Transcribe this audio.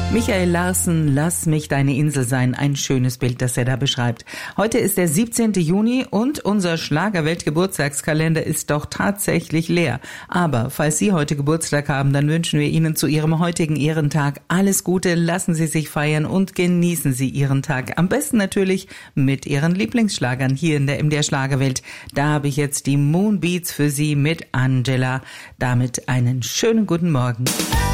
Michael Larsen, lass mich deine Insel sein. Ein schönes Bild, das er da beschreibt. Heute ist der 17. Juni und unser Schlagerwelt-Geburtstagskalender ist doch tatsächlich leer. Aber falls Sie heute Geburtstag haben, dann wünschen wir Ihnen zu Ihrem heutigen Ehrentag alles Gute. Lassen Sie sich feiern und genießen Sie Ihren Tag. Am besten natürlich mit Ihren Lieblingsschlagern hier in der MDR Schlagerwelt. Da habe ich jetzt die Moonbeats für Sie mit Angela. Damit einen schönen guten Morgen.